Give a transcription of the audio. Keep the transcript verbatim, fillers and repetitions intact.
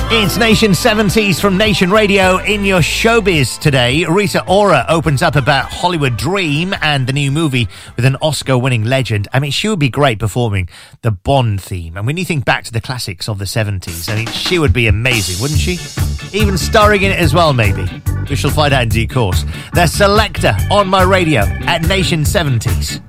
It's Nation seventies from Nation Radio in your showbiz today. Rita Ora opens up about Hollywood Dream and the new movie with an Oscar-winning legend. I mean, she would be great performing the Bond theme. And when you think back to the classics of the seventies, I mean, she would be amazing, wouldn't she? Even starring in it as well, maybe. We shall find out in due course. The Selector on my radio at Nation seventies.